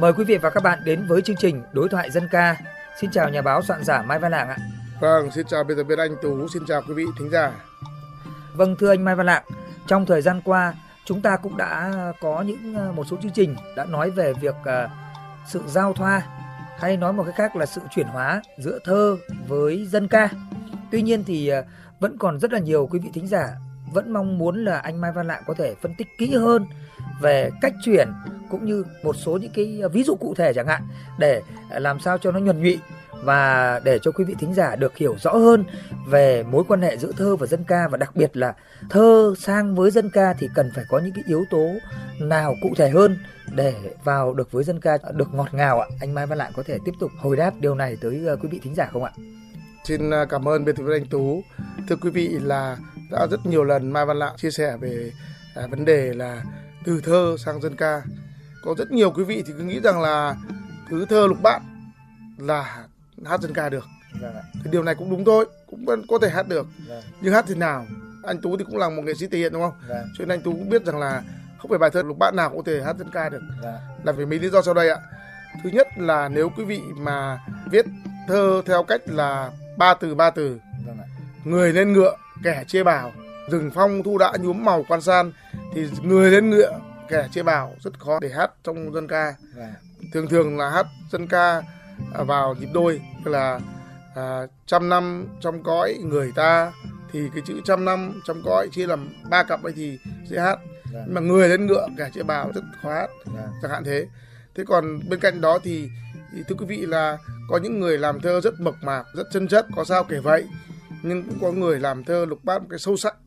Mời quý vị và các bạn đến với chương trình Đối thoại dân ca. Xin chào nhà báo soạn giả Mai Văn Lạng ạ. Vâng, xin chào biên tập viên Anh Tú, xin chào quý vị thính giả. Vâng, thưa anh Mai Văn Lạng, trong thời gian qua chúng ta cũng đã có một số chương trình đã nói về việc sự giao thoa, hay nói một cách khác là sự chuyển hóa giữa thơ với dân ca. Tuy nhiên thì vẫn còn rất là nhiều quý vị thính giả vẫn mong muốn là anh Mai Văn Lạng có thể phân tích kỹ hơn về cách chuyển, cũng như một số những cái ví dụ cụ thể chẳng hạn, để làm sao cho nó nhuần nhụy và để cho quý vị thính giả được hiểu rõ hơn về mối quan hệ giữa thơ và dân ca, và đặc biệt là thơ sang với dân ca thì cần phải có những cái yếu tố nào cụ thể hơn để vào được với dân ca được ngọt ngào ạ. Anh Mai Văn Lạng có thể tiếp tục hồi đáp điều này tới quý vị thính giả không ạ? Xin cảm ơn biên tập viên Anh Tú. Thưa quý vị, là đã rất nhiều lần Mai Văn Lạng chia sẻ về vấn đề là từ thơ sang dân ca. Có rất nhiều quý vị thì cứ nghĩ rằng là cứ thơ lục bát là hát dân ca được. Thì điều này cũng đúng thôi, cũng có thể hát được. Nhưng hát thế nào? Anh Tú thì cũng là một nghệ sĩ thể hiện, đúng không? Cho nên anh Tú cũng biết rằng là không phải bài thơ lục bát nào cũng có thể hát dân ca được. Là vì mấy lý do sau đây ạ. Thứ nhất là nếu quý vị mà viết thơ theo cách là ba từ, người lên ngựa kẻ chê bảo, rừng phong thu đã nhuốm màu quan san, thì người lên ngựa kẻ chê bảo rất khó để hát trong dân ca. Thường là hát dân ca vào nhịp đôi, tức là trăm năm trong cõi người ta, thì cái chữ trăm năm trong cõi chia làm 3 cặp ấy thì dễ hát. Nhưng mà người lên ngựa kẻ chê bảo rất khó hát, chẳng hạn thế. Thế còn bên cạnh đó thì thưa quý vị là có những người làm thơ rất mộc mạc, rất chân chất, có sao kể vậy. Nhưng cũng có người làm thơ lục bát một cái sâu sắc,